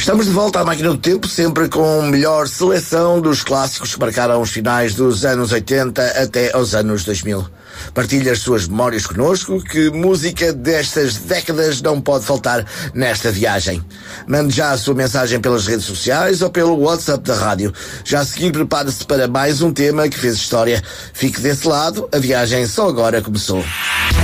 Estamos de volta à máquina do tempo, sempre com a melhor seleção dos clássicos que marcaram os finais dos anos 80 até aos anos 2000. Partilhe as suas memórias connosco, que música destas décadas não pode faltar nesta viagem. Mande já a sua mensagem pelas redes sociais ou pelo WhatsApp da rádio. Já a seguir, prepare-se para mais um tema que fez história. Fique desse lado, a viagem só agora começou.